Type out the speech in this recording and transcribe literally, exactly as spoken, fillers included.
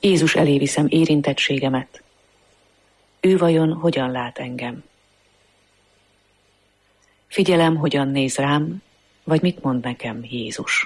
Jézus elé viszem érintettségemet. Ő vajon hogyan lát engem? Figyelem, hogyan néz rám, vagy mit mond nekem Jézus.